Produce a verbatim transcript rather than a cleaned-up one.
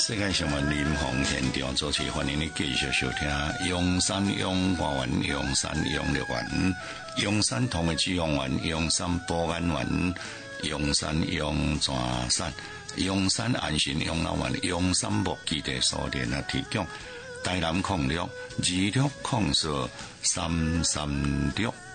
世界上的临房现场主持，欢迎你继续收听阳山阳花园、阳山阳乐园、阳山同的志阳园、阳山保安园、阳山阳泉山、阳山安心养老院、阳山木基地所连啊提供。台南控六二六控四三三六。